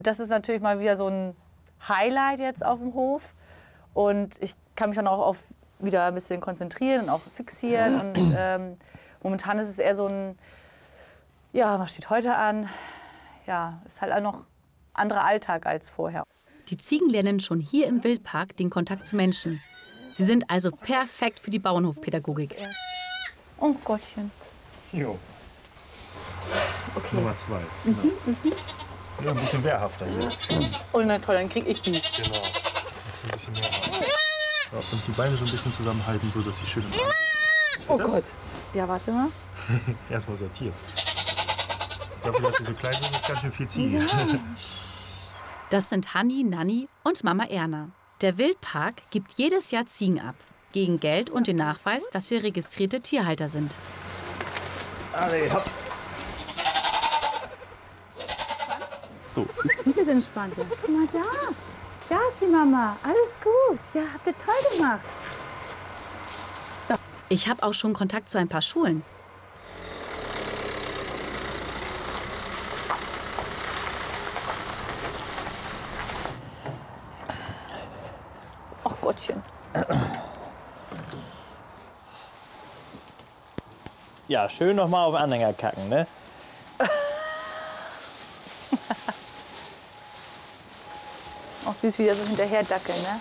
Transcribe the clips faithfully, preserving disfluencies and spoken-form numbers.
Das ist natürlich mal wieder so ein Highlight jetzt auf dem Hof. Und ich kann mich dann auch auf wieder ein bisschen konzentrieren und auch fixieren. Und ähm, momentan ist es eher so ein, ja, was steht heute an? Ja, ist halt auch noch anderer Alltag als vorher. Die Ziegen lernen schon hier im Wildpark den Kontakt zu Menschen. Sie sind also perfekt für die Bauernhofpädagogik. Oh Gottchen. Jo. Okay. Nummer zwei. Mhm, mhm. Ja, ein bisschen wehrhafter hier. Oh, na toll, dann krieg ich die. Genau. Das ist ein bisschen wehrhafter. Ja, und die Beine so ein bisschen zusammenhalten, so dass sie schön im Arm sind. Oh Gott. Ja, warte mal. Erstmal sortiert. Dafür, dass sie so klein sind, ist ganz schön viel Ziege. Ja. Das sind Hanni, Nanni und Mama Erna. Der Wildpark gibt jedes Jahr Ziegen ab. Gegen Geld und den Nachweis, dass wir registrierte Tierhalter sind. Alle, hopp. So. Das ist entspannt. Guck mal da. Da ist die Mama. Alles gut. Ja, habt ihr toll gemacht. So. Ich habe auch schon Kontakt zu ein paar Schulen. Ach Gottchen. Ja, schön noch mal auf Anhänger kacken, ne? Auch süß, wie das so hinterher dackeln, ne?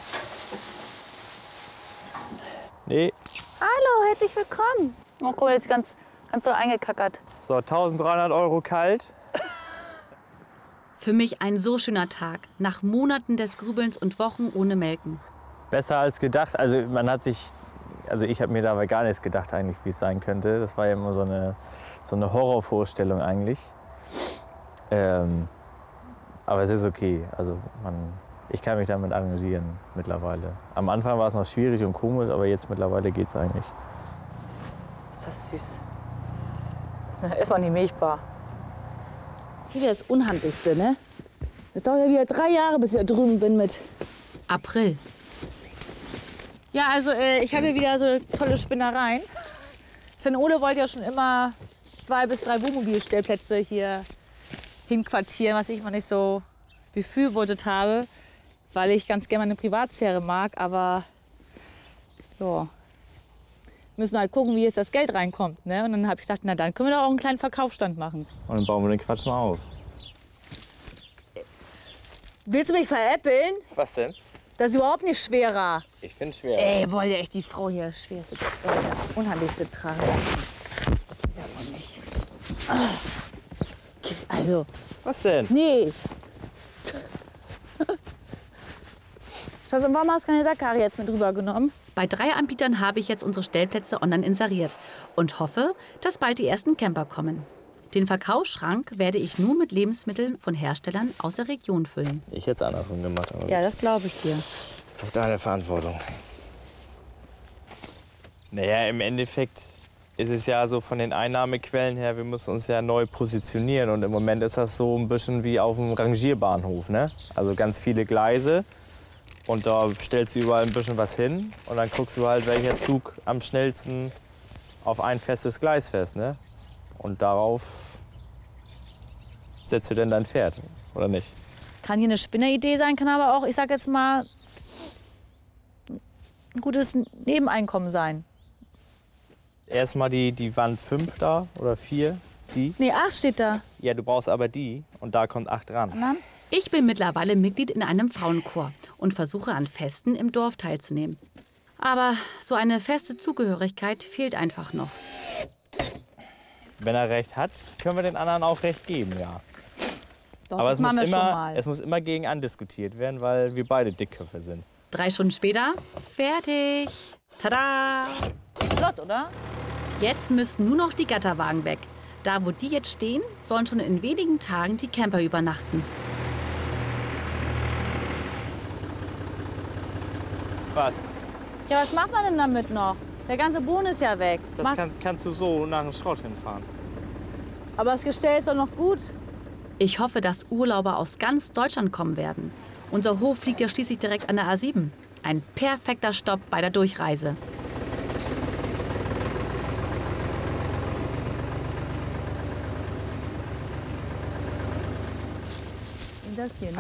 Nee. Hallo, herzlich willkommen. Oh, guck mal, jetzt ganz, ganz so eingekackert. So, eintausenddreihundert Euro kalt. Für mich ein so schöner Tag, nach Monaten des Grübelns und Wochen ohne Melken. Besser als gedacht. Also man hat sich, also ich habe mir dabei gar nichts gedacht eigentlich, wie es sein könnte. Das war ja immer so eine, so eine Horrorvorstellung eigentlich. Ähm, aber es ist okay. Also man, ich kann mich damit amüsieren mittlerweile. Am Anfang war es noch schwierig und komisch, aber jetzt mittlerweile geht es eigentlich. Ist das süß. Na, erstmal in die Milchbar. Hier das Unhandlichste, ne? Das dauert ja wieder drei Jahre, bis ich da drüben bin mit April. Ja, also äh, ich habe hier wieder so tolle Spinnereien. Sven Ole wollte ja schon immer zwei bis drei Wohnmobilstellplätze hier hinquartieren, was ich mal nicht so befürwortet habe, weil ich ganz gerne meine Privatsphäre mag. Aber ja, wir müssen halt gucken, wie jetzt das Geld reinkommt. Ne? Und dann habe ich gedacht, na dann können wir doch auch einen kleinen Verkaufsstand machen. Und dann bauen wir den Quatsch mal auf. Willst du mich veräppeln? Was denn? Das ist überhaupt nicht schwerer. Ich finde schwer. Ey, wollt ihr echt die Frau hier schwer äh, unhandlichste tragen? Das ist ja wohl nicht. Ah. Also. Was denn? Nee. Schatz, warum hast du keine Sackkarre jetzt mit rübergenommen? Bei drei Anbietern habe ich jetzt unsere Stellplätze online inseriert und hoffe, dass bald die ersten Camper kommen. Den Verkaufsschrank werde ich nur mit Lebensmitteln von Herstellern aus der Region füllen. Ich hätte es andersrum gemacht. Aber Ja, das glaube ich dir. auf deine Verantwortung. Naja, im Endeffekt ist es ja so von den Einnahmequellen her, wir müssen uns ja neu positionieren. Und im Moment ist das so ein bisschen wie auf dem Rangierbahnhof, ne? Also ganz viele Gleise. Und da stellst du überall ein bisschen was hin. Und dann guckst du halt, welcher Zug am schnellsten auf ein festes Gleis fährt, ne? Und darauf setzt du denn dein Pferd, oder nicht? Kann hier eine Spinneridee sein, kann aber auch, ich sag jetzt mal, ein gutes Nebeneinkommen sein. Erstmal die, die Wand fünf da oder vier, die. Nee, acht steht da. Ja, du brauchst aber die und da kommt acht ran. Na? Ich bin mittlerweile Mitglied in einem Frauenchor und versuche an Festen im Dorf teilzunehmen. Aber so eine feste Zugehörigkeit fehlt einfach noch. Wenn er recht hat, können wir den anderen auch recht geben, ja. Doch, aber das es muss, machen wir schon immer, mal. es muss immer gegen andiskutiert werden, weil wir beide Dickköpfe sind. Drei Stunden später, fertig. Tada! Flott, oder? Jetzt müssen nur noch die Gatterwagen weg. Da, wo die jetzt stehen, sollen schon in wenigen Tagen die Camper übernachten. Was? Ja, was macht man denn damit noch? Der ganze Boden ist ja weg. Das Macht- kann, kannst du so nach dem Schrott hinfahren. Aber das Gestell ist doch noch gut. Ich hoffe, dass Urlauber aus ganz Deutschland kommen werden. Unser Hof liegt ja schließlich direkt an der A sieben. Ein perfekter Stopp bei der Durchreise. das hier, ne?